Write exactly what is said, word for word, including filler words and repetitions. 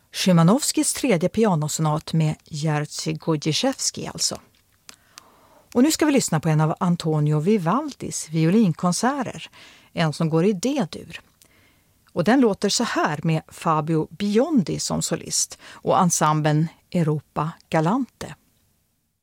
Szymanowskis tredje pianosonat med Jerzy Godziszewski alltså. Och nu ska vi lyssna på en av Antonio Vivaldis violinkonserter, en som går i D-dur. Och den låter så här med Fabio Biondi som solist och ensemblen Europa Galante.